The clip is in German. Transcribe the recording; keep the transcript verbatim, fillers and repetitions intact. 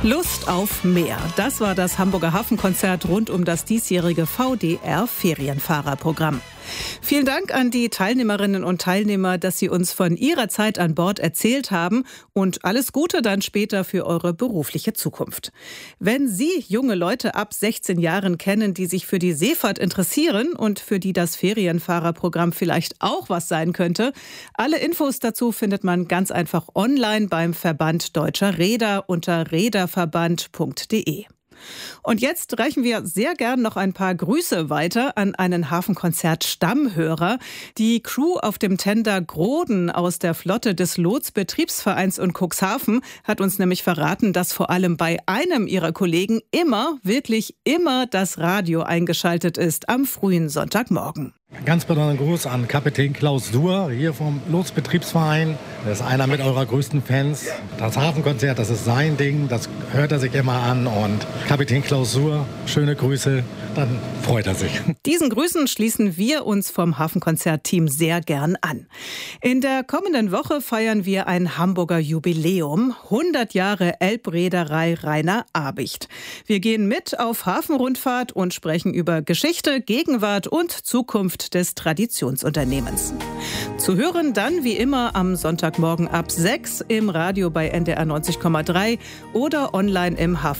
Lust auf mehr. Das war das Hamburger Hafenkonzert rund um das diesjährige V D R-Ferienfahrerprogramm. Vielen Dank an die Teilnehmerinnen und Teilnehmer, dass Sie uns von Ihrer Zeit an Bord erzählt haben und alles Gute dann später für eure berufliche Zukunft. Wenn Sie junge Leute ab sechzehn Jahren kennen, die sich für die Seefahrt interessieren und für die das Ferienfahrerprogramm vielleicht auch was sein könnte, alle Infos dazu findet man ganz einfach online beim Verband Deutscher Reeder unter reederverband punkt de. Und jetzt reichen wir sehr gern noch ein paar Grüße weiter an einen Hafenkonzert-Stammhörer. Die Crew auf dem Tender Groden aus der Flotte des Lotz-Betriebsvereins in Cuxhaven hat uns nämlich verraten, dass vor allem bei einem ihrer Kollegen immer, wirklich immer das Radio eingeschaltet ist am frühen Sonntagmorgen. Ganz besonderen Gruß an Kapitän Klaus Suhr hier vom Lotz-Betriebsverein. Er ist einer mit eurer größten Fans. Das Hafenkonzert, das ist sein Ding, das hört er sich immer an. Und Kapitän Klaus Suhr, schöne Grüße, dann freut er sich. Diesen Grüßen schließen wir uns vom Hafenkonzert-Team sehr gern an. In der kommenden Woche feiern wir ein Hamburger Jubiläum, hundert Jahre Elbreederei Rainer Abicht. Wir gehen mit auf Hafenrundfahrt und sprechen über Geschichte, Gegenwart und Zukunft des Traditionsunternehmens. Zu hören dann wie immer am Sonntagmorgen ab sechs im Radio bei N D R neunzig Komma drei oder online im Hafen